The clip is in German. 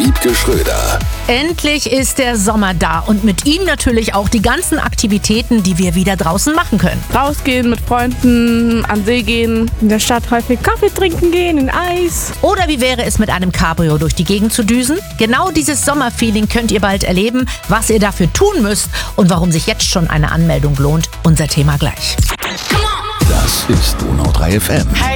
Wiebke Schröder. Endlich ist der Sommer da und mit ihm natürlich auch die ganzen Aktivitäten, die wir wieder draußen machen können. Rausgehen mit Freunden, an See gehen, in der Stadt häufig Kaffee trinken gehen, in Eis. Oder wie wäre es mit einem Cabrio durch die Gegend zu düsen? Genau dieses Sommerfeeling könnt ihr bald erleben. Was ihr dafür tun müsst und warum sich jetzt schon eine Anmeldung lohnt, unser Thema gleich. Das ist Donau 3 FM.